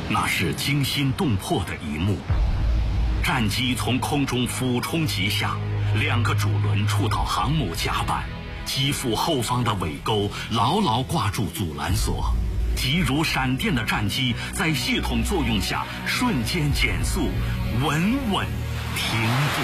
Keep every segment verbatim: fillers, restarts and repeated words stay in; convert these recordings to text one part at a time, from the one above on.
那是惊心动魄的一幕。战机从空中俯冲急下，两个主轮触到航母甲板，机腹后方的尾钩牢牢挂住阻拦索，急如闪电的战机在系统作用下瞬间减速，稳稳停住。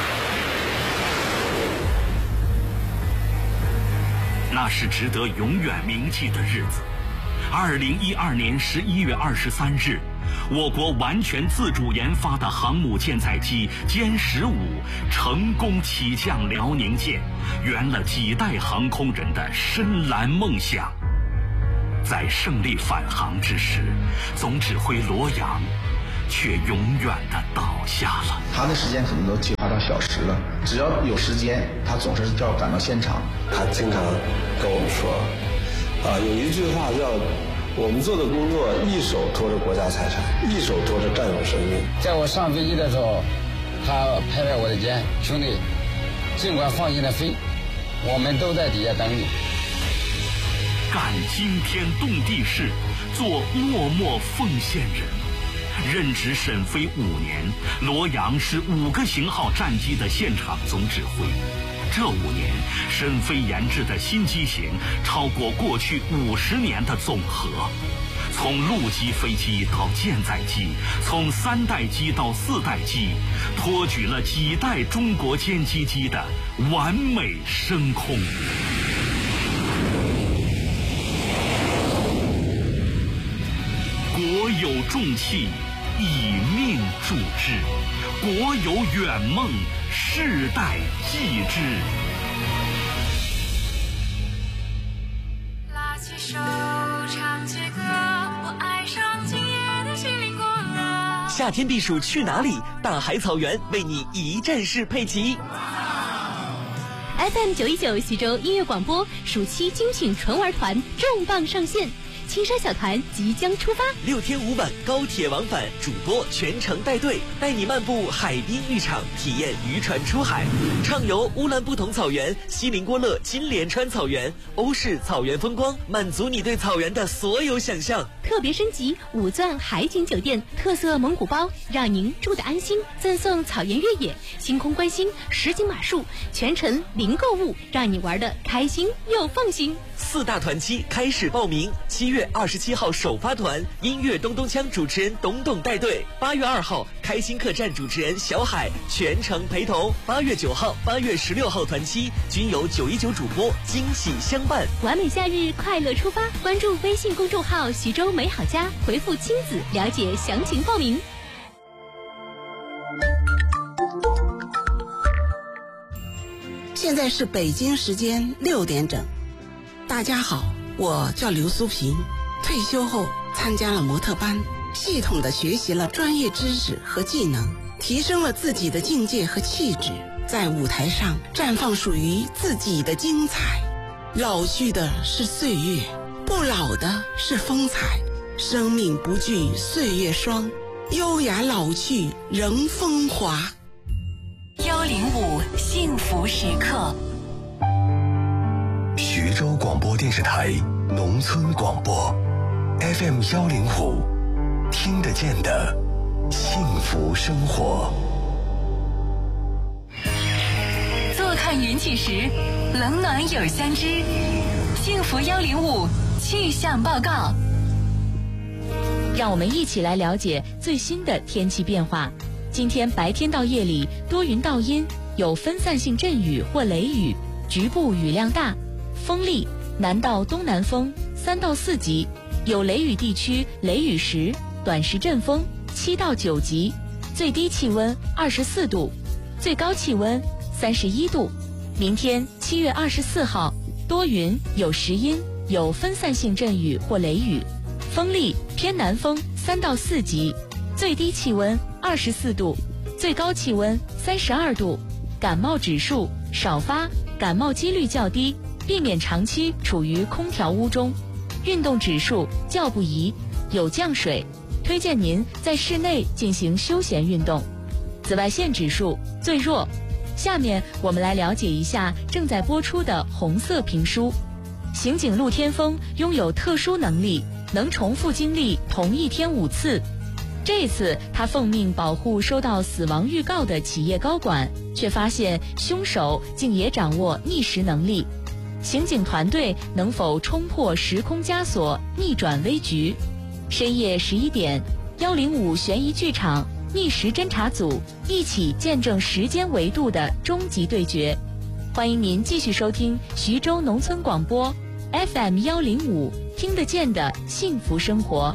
那是值得永远铭记的日子。二零一二年十一月二十三日，我国完全自主研发的航母舰载机歼十五成功起降辽宁舰，圆了几代航空人的深蓝梦想。在胜利返航之时，总指挥罗阳却永远的倒下了。 他的时间可能都计划到小时了，只要有时间，他总是要赶到现场。 他经常跟我们说，啊，有一句话叫我们做的工作一手托着国家财产，一手托着战友生命。 在我上飞机的时候，他拍拍我的肩，兄弟，尽管放心的飞，我们都在底下等你。 干惊天动地事，做默默奉献人。任职沈飞五年，罗阳是五个型号战机的现场总指挥。这五年，沈飞研制的新机型超过过去五十年的总和。从陆基飞机到舰载机，从三代机到四代机，托举了几代中国歼击机的完美升空。国有重器，以命铸之；国有远梦，世代继之。 拉起手，唱起歌，我爱上今夜的心灵过乐。 夏天避暑去哪里？大海草原为你一站式配齐。 F M 九一九徐州音乐广播暑期精品纯玩团重磅上线。青山小团即将出发， 六天五晚高铁往返，主播全程带队，带你漫步海滨浴场，体验渔船出海，畅游乌兰布统草原、锡林郭勒金莲川草原、欧式草原风光，满足你对草原的所有想象。 特别升级五钻海景酒店，特色蒙古包，让您住得安心。赠送草原越野、星空观星、实景马术，全程零购物，让你玩得开心又放心。 四大团期开始报名，七月二十七号首发团，音乐咚咚锵主持人董董带队；八月二号，开心客栈主持人小海全程陪同；八月九号、八月十六号团期均有九一九主播惊喜相伴。 完美夏日，快乐出发！关注微信公众号徐州美好家，回复亲子了解详情报名。 现在是北京时间六点整。大家好，我叫刘苏平，退休后参加了模特班，系统的学习了专业知识和技能，提升了自己的境界和气质，在舞台上绽放属于自己的精彩。老去的是岁月，不老的是风采。生命不惧岁月霜，优雅老去仍风华。 幺零五幸福时刻。 徐州广播电视台农村广播 F M 幺零五，听得见的幸福生活。 坐看云起时，冷暖有相知。幸福幺零五气象报告。 让我们一起来了解最新的天气变化。今天白天到夜里多云到阴，有分散性阵雨或雷雨，局部雨量大，风力南到东南风三到四级，有雷雨地区雷雨时，短时阵风七到九级，最低气温二十四度，最高气温三十一度。明天七月二十四号，多云有时阴，有分散性阵雨或雷雨，风力偏南风三到四级，最低气温二十四度，最高气温三十二度。感冒指数少发，感冒几率较低，避免长期处于空调屋中。运动指数较不宜，有降水，推荐您在室内进行休闲运动。紫外线指数最弱。下面我们来了解一下正在播出的红色评书。刑警陆天风拥有特殊能力，能重复经历同一天五次。 这次他奉命保护收到死亡预告的企业高管，却发现凶手竟也掌握逆时能力。刑警团队能否冲破时空枷锁，逆转危局？深夜十一点，幺零五悬疑剧场逆时侦查组一起见证时间维度的终极对决。欢迎您继续收听徐州农村广播 F M 幺零五，听得见的幸福生活。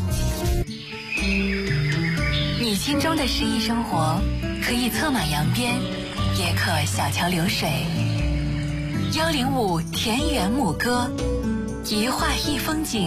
你心中的诗意生活，可以策马扬鞭，也可小桥流水。幺零五田园牧歌，一画一风景。